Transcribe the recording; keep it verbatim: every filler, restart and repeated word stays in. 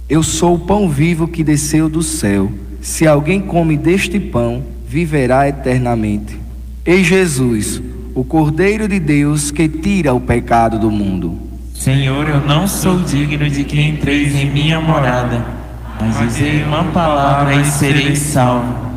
Eu sou o pão vivo que desceu do céu. Se alguém come deste pão, viverá eternamente. Ei Jesus, o Cordeiro de Deus que tira o pecado do mundo. Senhor, eu não sou digno de que entreis em minha morada, mas dizei uma palavra e serei salvo.